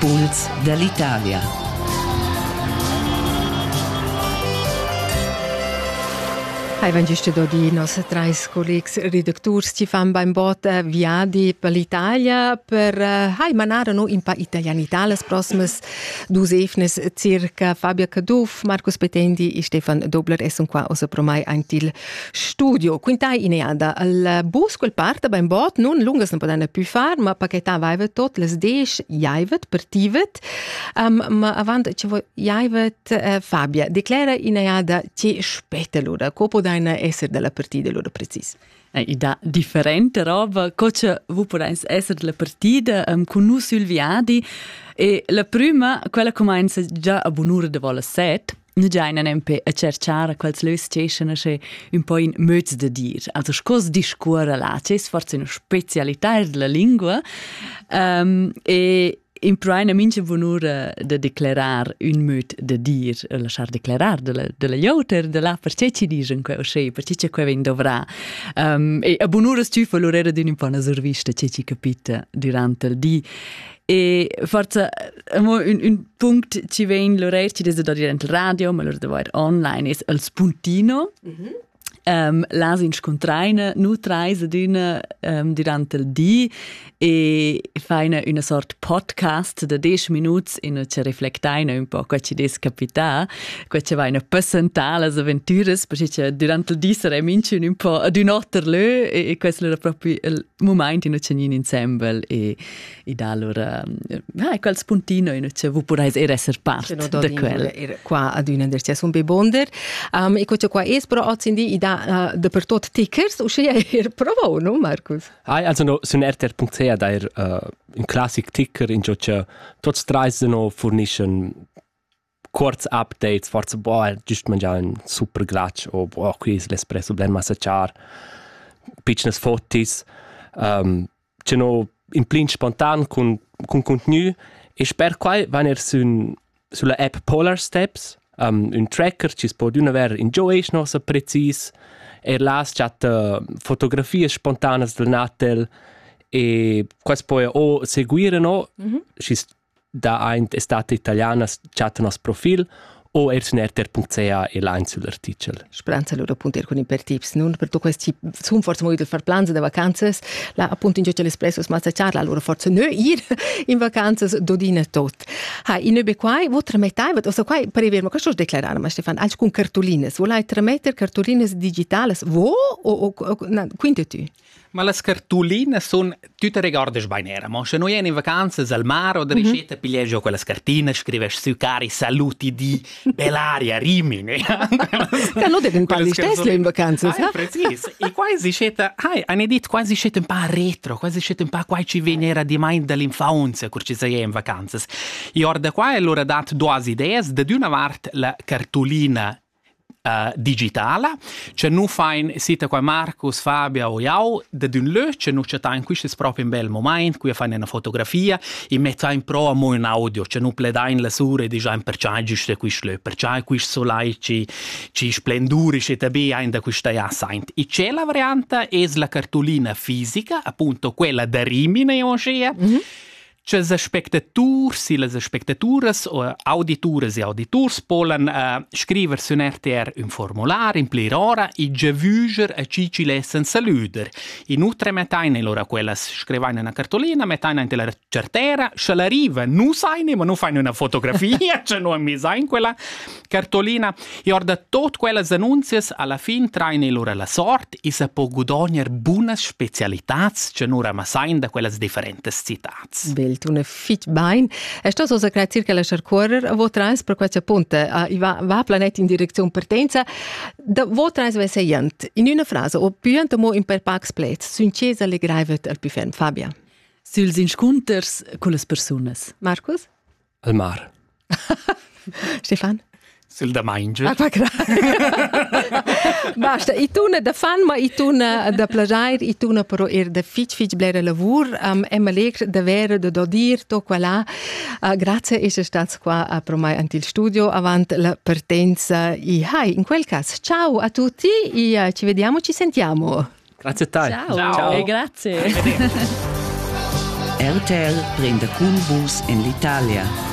Puls dall'Italia. Hai vangiste do di nos trais collegs redatturs ci fan beim bot viadi per l'Italia per manare no in pa italianità les prossimes 2 efnes circa Fabia Caduff, Marcus Petendi e Stefan Dobler essen qua osa promai antil studio. Quintai ineada al bus quel parte beim bot nun lungas non podana più far ma paqueta vaivet tot les desch jaivet partivet ma avant ci vo jaivet Fabia declara ineada ci spetta lura copo deine esser della partita loro precis. Da differente roba, cosa vu podais esser della partita con nu Silviadi e la prima quella comincia già a bunura de vola 7. Nu già in empe a cercare quals lös ceschen che un po' in möz de dir. Also scos discura la, c'è forse una specialità della lingua e in praina mince bunura de declarar un möt de dir, lasciar declarar della joter, de la perché ci digen quel sche, perché c'è quel ven dovrà. E a bunura stufa l'orera di un po' una servista che ci capita durante il di. E forse un punct ci ven l'orera ci des da durante il radio, ma l'ora da online è il spuntino. Las incontraina nu trais ad una durante il di e faina una sort podcast de 10 minuts in ci reflectaina un po' qua ci des capita, qua ci vaina passentà las avventuras, perché durante il di sarei mince un po' ad un otterle e questo era proprio il momento in cui insieme e da allora quel spuntino in cui vu porais essere parte di quello. Qua ad una der c'è un bebonder e qua è però oggi di da per tot tickers o c'è provo no Marcus? Also no su RTR.ch da un classic ticker in cui tots traisano forniscono kurz updates forse just mangiare un super glatsch o qui l'espresso blend massacciar piccines fotis c'è no in plin spontan con contenuto e spero qua venir sulla app Polar Steps un tracker ci può di una ver enjoys no so precis las chat fotografie spontanas del Natal e quasi poi o seguire no ci da ein estate italiana chat nos profil o RTR.ch e là sull'articolo. Speranza loro appunto con i per tips non per tu questi sono forse molto far plans de vacanze la appunto in gioco l'espresso smazzarla allora forse no ir in vacanze dodina tot. In nebe qua vo trametai vet osa qua per aver ma cosa declarare ma Stefan als con cartolines volai trameter cartolines digitales vo o quinte tu ma le cartoline sono tutte ricordi sbagliate ma se noi in vacanze al mare o da ricetta piglieggio quelle cartine scrive su cari saluti di Belaria Rimini che non devono quasi stesse in vacanze precis e quasi sceta hanno detto quasi sceta un po' retro quasi sceta un po' qua ci venera di mai dall'infanzia che ci sei in vacanze e ora qua allora dat 2 idee da una parte la cartolina digitale, c'è nu fain sita qua Marcus, Fabia o io, da d'un lö, c'è nu c'è in questo proprio un bel momento, qui fanno una fotografia e metta in pro a mo un audio, c'è nu pledain la sura e dice perciò giusto questo lö, perciò questo solai ci splenduri c'è tabi ein da questa ja saint. E c'è la variante è la cartolina fisica, appunto quella da Rimini o c'è. C'è le spectatures o auditores e auditors polen scrivere su un RTR un formulario in plurora e giavuger a ci lessen saluder. Inoltre mettaine loro quella scrivaine una cartolina, mettaine in la certera, se l'arriva non saine, ma non fanno una fotografia, c'è non messa in quella cartolina. E ora da tutte quelle annunzie alla fine traine loro la sorte e se può guadagnare buone specialità, c'è non ma sain da quelle differenti città. Una fit bain. E sto so secret circa la sciarcorrer vo trans per questa punta va planet in direzione partenza da vo trans vesejant in una frase o più mo in per pax plets suncesa le graivet al più ferm Fabia. Suls inconters con le personas. Marcus? Al mar. Stefan? Sul da mangia. Basta, i tuna da fan, ma i tuna da plagiare, i tuna però da fitch blera lavur, e me lecr da vere da dodir, to qua là. Grazie è stato qua per me anche il studio, avanti la partenza. In quel caso, ciao a tutti e ci vediamo, ci sentiamo. Grazie a te. Ciao. E grazie. RTL prende cun bus in l'Italia.